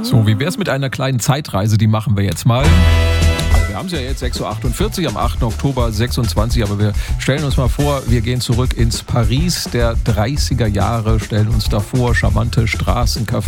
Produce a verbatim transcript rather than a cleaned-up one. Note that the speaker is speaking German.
So, wie wär's mit einer kleinen Zeitreise? Die machen wir jetzt mal. Also wir haben es ja jetzt sechs Uhr achtundvierzig am achten Oktober sechsundzwanzig, aber wir stellen uns mal vor, wir gehen zurück ins Paris der dreißiger Jahre, stellen uns da vor, charmante Straßen, Cafés,